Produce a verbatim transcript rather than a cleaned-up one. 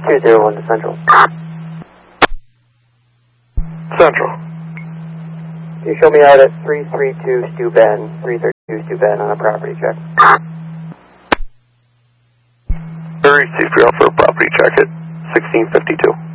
two zero one to Central. Central. You show me out at three three two Stu Ben, three three two Stu Ben on a property check. I received for a property check at sixteen fifty-two.